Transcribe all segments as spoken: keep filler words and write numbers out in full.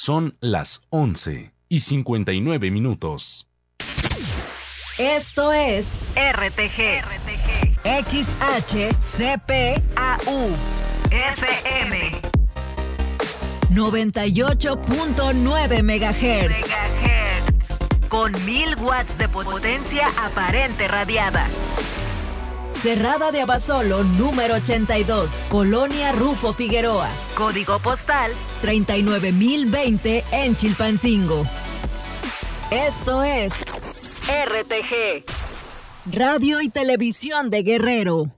Son las once y cincuenta y nueve minutos. Esto es R T G, R T G. X H C P A U F M noventa y ocho punto nueve megahertz. Con mil watts de potencia aparente radiada. Cerrada de Abasolo, número ochenta y dos, Colonia Rufo Figueroa. Código postal treinta y nueve mil veinte en Chilpancingo. Esto es R T G, Radio y Televisión de Guerrero.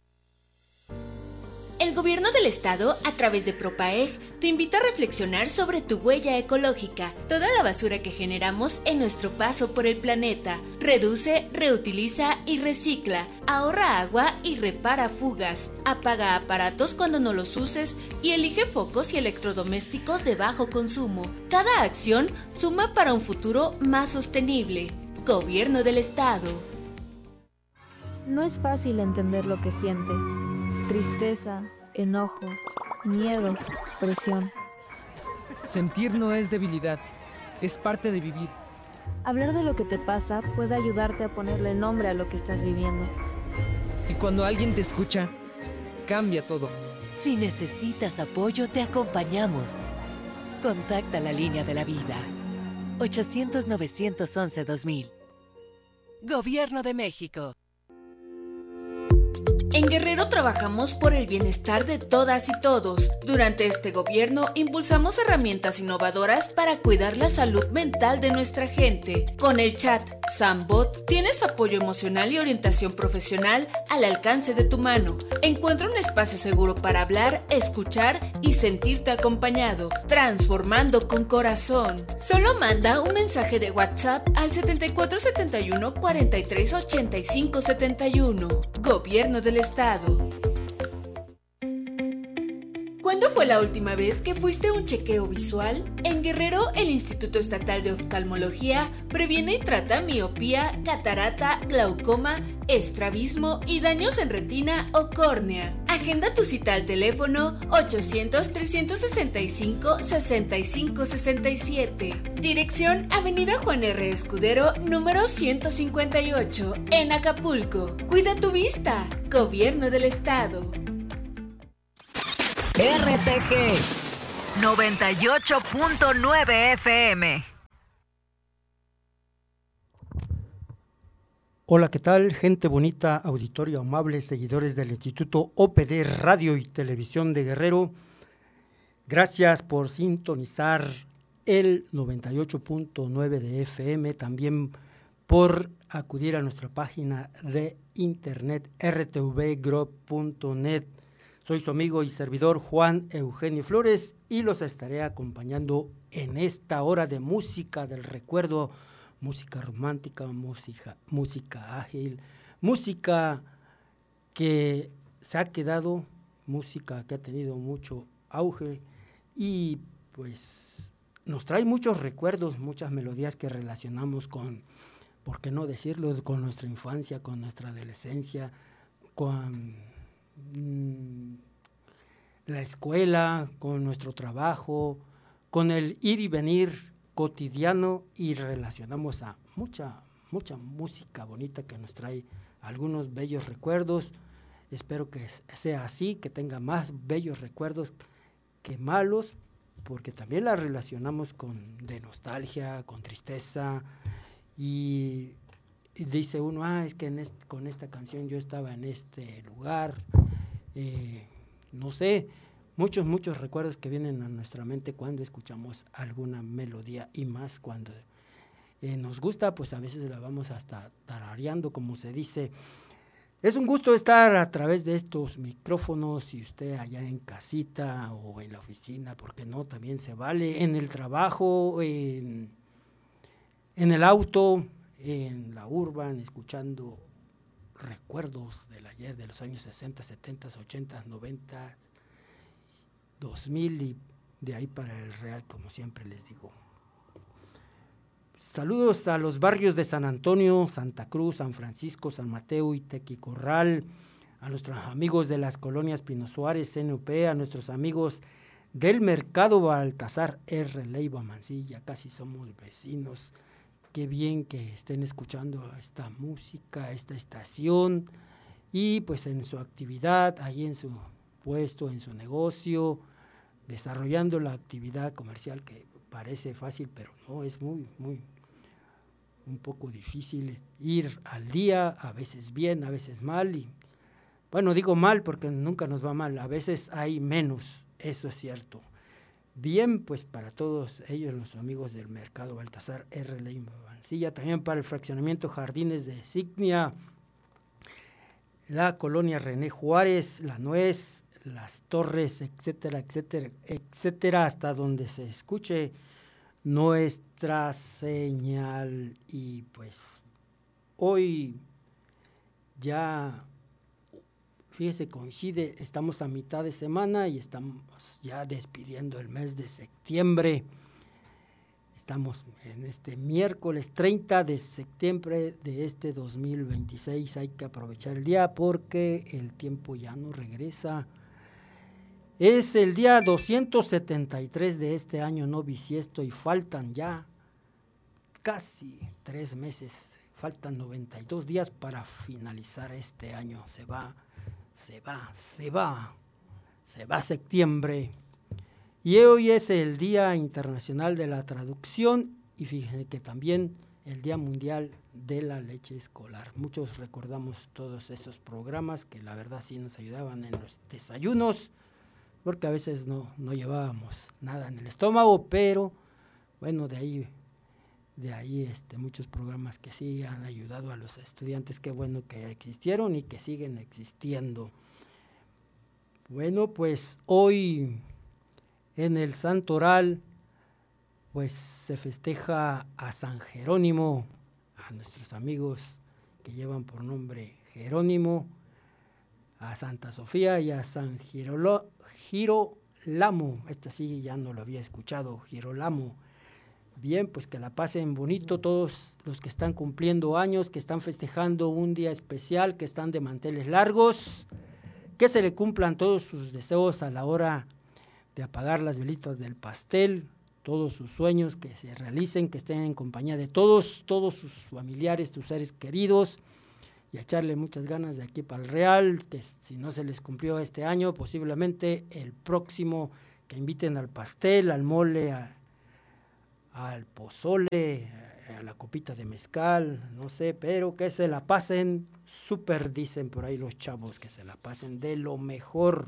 El gobierno del estado, a través de Propaeg, te invita a reflexionar sobre tu huella ecológica, toda la basura que generamos en nuestro paso por el planeta. Reduce, reutiliza y recicla, ahorra agua y repara fugas, apaga aparatos cuando no los uses y elige focos y electrodomésticos de bajo consumo. Cada acción suma para un futuro más sostenible. Gobierno del estado. No es fácil entender lo que sientes. Tristeza, enojo, miedo, presión. Sentir no es debilidad, es parte de vivir. Hablar de lo que te pasa puede ayudarte a ponerle nombre a lo que estás viviendo. Y cuando alguien te escucha, cambia todo. Si necesitas apoyo, te acompañamos. Contacta la línea de la vida. ochocientos, novecientos once, dos mil. Gobierno de México. En Guerrero trabajamos por el bienestar de todas y todos. Durante este gobierno impulsamos herramientas innovadoras para cuidar la salud mental de nuestra gente. Con el chat Sambot tienes apoyo emocional y orientación profesional al alcance de tu mano. Encuentra un espacio seguro para hablar, escuchar y sentirte acompañado, transformando con corazón. Solo manda un mensaje de WhatsApp al setenta y cuatro setenta y uno, cuarenta y tres, ochenta y cinco setenta y uno. Gobierno del Estado. ¿Cuándo fue la última vez que fuiste a un chequeo visual? En Guerrero, el Instituto Estatal de Oftalmología previene y trata miopía, catarata, glaucoma, estrabismo y daños en retina o córnea. Agenda tu cita al teléfono ochocientos, trescientos sesenta y cinco, sesenta y cinco sesenta y siete. Dirección Avenida Juan R. Escudero, número ciento cincuenta y ocho, en Acapulco. Cuida tu vista. Gobierno del Estado. R T G noventa y ocho punto nueve F M. Hola, ¿qué tal? Gente bonita, auditorio amable, seguidores del Instituto O P D Radio y Televisión de Guerrero. Gracias por sintonizar el noventa y ocho punto nueve de F M, también por acudir a nuestra página de internet r t v group punto net. Soy su amigo y servidor Juan Eugenio Flores y los estaré acompañando en esta hora de música del recuerdo, música romántica, música, música ágil, música que se ha quedado, música que ha tenido mucho auge y pues nos trae muchos recuerdos, muchas melodías que relacionamos con, ¿por qué no decirlo?, con nuestra infancia, con nuestra adolescencia, con la escuela, con nuestro trabajo, con el ir y venir cotidiano, y relacionamos a mucha, mucha música bonita que nos trae algunos bellos recuerdos. Espero que sea así, que tenga más bellos recuerdos que malos, porque también la relacionamos con de nostalgia, con tristeza, y, y dice uno, ah, es que en este, con esta canción yo estaba en este lugar, eh, no sé, muchos, muchos recuerdos que vienen a nuestra mente cuando escuchamos alguna melodía, y más cuando eh, nos gusta, pues a veces la vamos hasta tarareando, como se dice. Es un gusto estar a través de estos micrófonos, y usted allá en casita o en la oficina, porque no, también se vale, en el trabajo, en, en el auto, en la urban, escuchando recuerdos del ayer, de los años sesenta, setenta, ochenta, noventa, dos mil y de ahí para el real, como siempre les digo. Saludos a los barrios de San Antonio, Santa Cruz, San Francisco, San Mateo y Tequicorral, a nuestros amigos de las colonias Pino Suárez, C N U P, a nuestros amigos del Mercado Baltasar R. Leiva Mansilla, casi somos vecinos. Qué bien que estén escuchando esta música, esta estación, y pues en su actividad, ahí en su puesto, en su negocio, desarrollando la actividad comercial, que parece fácil, pero no, es muy, muy, un poco difícil ir al día, a veces bien, a veces mal, y bueno, digo mal porque nunca nos va mal, a veces hay menos, eso es cierto. Bien, pues para todos ellos, los amigos del Mercado Baltasar R. Leiva Mansilla, también para el fraccionamiento Jardines de Signia, la colonia René Juárez, La Nuez, Las Torres, etcétera, etcétera, etcétera, hasta donde se escuche nuestra señal. Y pues hoy ya, fíjese, coincide, estamos a mitad de semana y estamos ya despidiendo el mes de septiembre. Estamos en este miércoles treinta de septiembre de este dos mil veintiséis. Hay que aprovechar el día porque el tiempo ya no regresa. Es el día doscientos setenta y tres de este año no bisiesto y faltan ya casi tres meses. Faltan noventa y dos días para finalizar este año. Se va, se va, se va, se va septiembre. Y hoy es el Día Internacional de la Traducción y fíjense que también el Día Mundial de la Leche Escolar. Muchos recordamos todos esos programas que la verdad sí nos ayudaban en los desayunos, porque a veces no, no llevábamos nada en el estómago, pero bueno, de ahí, de ahí este, muchos programas que sí han ayudado a los estudiantes, qué bueno que existieron y que siguen existiendo. Bueno, pues hoy en el Santoral, pues se festeja a San Jerónimo, a nuestros amigos que llevan por nombre Jerónimo, a Santa Sofía y a San Girolo, Girolamo. Este sí ya no lo había escuchado, Girolamo. Bien, pues que la pasen bonito todos los que están cumpliendo años, que están festejando un día especial, que están de manteles largos, que se le cumplan todos sus deseos a la hora de apagar las velitas del pastel, todos sus sueños que se realicen, que estén en compañía de todos, todos sus familiares, tus seres queridos, y a echarle muchas ganas de aquí para el Real, que si no se les cumplió este año, posiblemente el próximo, que inviten al pastel, al mole, a, al pozole, a la copita de mezcal, no sé, pero que se la pasen súper, dicen por ahí los chavos, que se la pasen de lo mejor.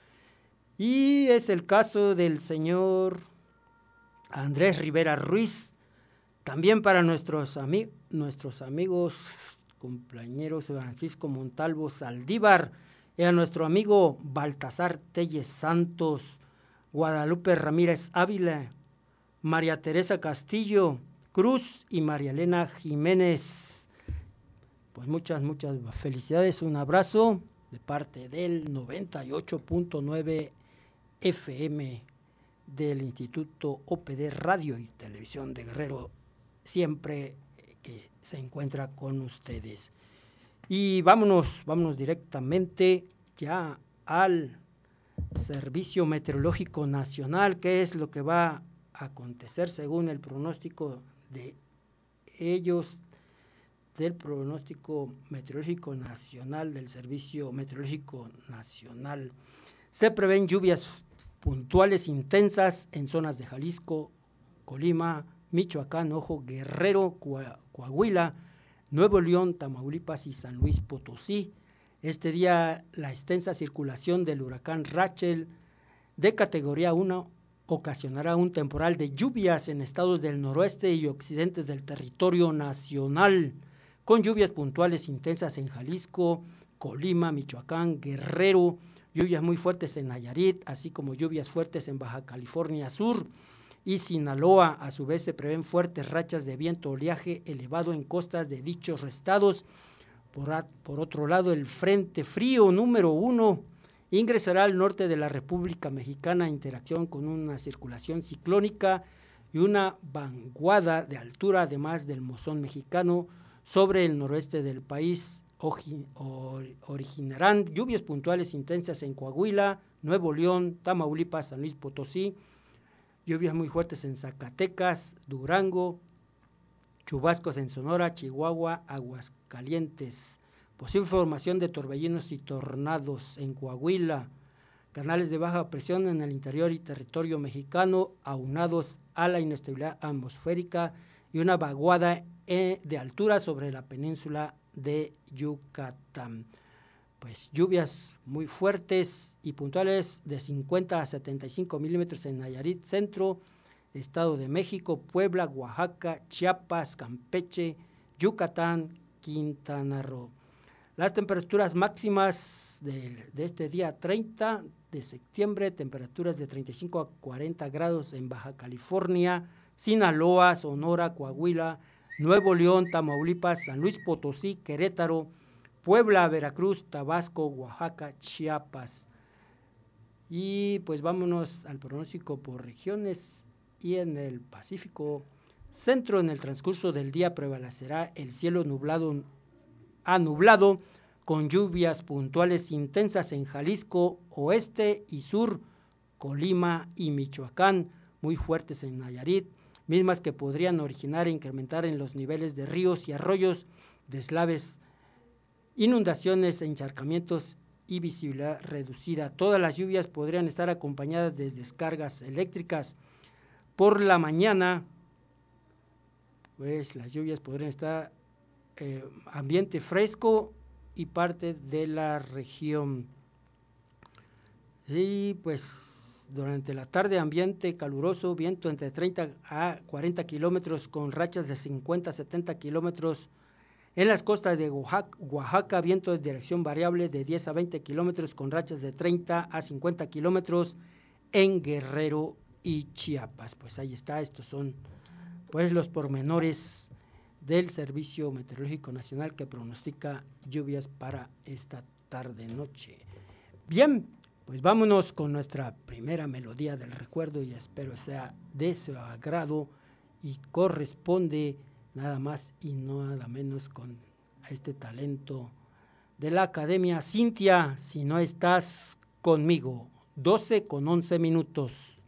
Y es el caso del señor Andrés Rivera Ruiz, también para nuestros, ami- nuestros amigos compañeros Francisco Montalvo Saldívar, y a nuestro amigo Baltasar Telles Santos, Guadalupe Ramírez Ávila, María Teresa Castillo Cruz y María Elena Jiménez. Pues muchas, muchas felicidades, un abrazo de parte del noventa y ocho punto nueve F M del Instituto O P D Radio y Televisión de Guerrero, siempre que se encuentra con ustedes. Y vámonos, vámonos directamente ya al Servicio Meteorológico Nacional, que es lo que va a acontecer según el pronóstico de ellos, del pronóstico meteorológico nacional, del Servicio Meteorológico Nacional. Se prevén lluvias puntuales intensas en zonas de Jalisco, Colima, Michoacán, Ojo, Guerrero, Coahuila, Nuevo León, Tamaulipas y San Luis Potosí. Este día la extensa circulación del huracán Rachel de categoría uno ocasionará un temporal de lluvias en estados del noroeste y occidente del territorio nacional, con lluvias puntuales intensas en Jalisco, Colima, Michoacán, Guerrero, lluvias muy fuertes en Nayarit, así como lluvias fuertes en Baja California Sur y Sinaloa. A su vez se prevén fuertes rachas de viento, oleaje elevado en costas de dichos estados. Por, a, por otro lado, el Frente Frío número uno ingresará al norte de la República Mexicana en interacción con una circulación ciclónica y una vaguada de altura, además del monzón mexicano, sobre el noroeste del país, oji, or, originarán lluvias puntuales intensas en Coahuila, Nuevo León, Tamaulipas, San Luis Potosí, lluvias muy fuertes en Zacatecas, Durango, chubascos en Sonora, Chihuahua, Aguascalientes, posible formación de torbellinos y tornados en Coahuila, canales de baja presión en el interior y territorio mexicano, aunados a la inestabilidad atmosférica y una vaguada de altura sobre la península de Yucatán. Pues lluvias muy fuertes y puntuales de cincuenta a setenta y cinco milímetros en Nayarit Centro, Estado de México, Puebla, Oaxaca, Chiapas, Campeche, Yucatán, Quintana Roo. Las temperaturas máximas de, de este día treinta de septiembre, temperaturas de treinta y cinco a cuarenta grados en Baja California, Sinaloa, Sonora, Coahuila, Nuevo León, Tamaulipas, San Luis Potosí, Querétaro, Puebla, Veracruz, Tabasco, Oaxaca, Chiapas. Y pues vámonos al pronóstico por regiones. Y en el Pacífico Centro, en el transcurso del día prevalecerá el cielo nublado a nublado, con lluvias puntuales intensas en Jalisco, oeste y sur, Colima y Michoacán, muy fuertes en Nayarit, mismas que podrían originar e incrementar en los niveles de ríos y arroyos, deslaves, inundaciones, encharcamientos y visibilidad reducida. Todas las lluvias podrían estar acompañadas de descargas eléctricas. Por la mañana, pues las lluvias podrían estar eh, ambiente fresco y parte de la región. Y pues durante la tarde ambiente caluroso, viento entre treinta a cuarenta kilómetros con rachas de cincuenta a setenta kilómetros. En las costas de Oaxaca, Oaxaca, viento de dirección variable de diez a veinte kilómetros con rachas de treinta a cincuenta kilómetros en Guerrero y Chiapas. Pues ahí está, estos son pues los pormenores del Servicio Meteorológico Nacional que pronostica lluvias para esta tarde-noche. Bien, pues vámonos con nuestra primera melodía del recuerdo y espero sea de su agrado y corresponde nada más y nada menos con este talento de la Academia. Cintia, si no estás conmigo, doce con once minutos.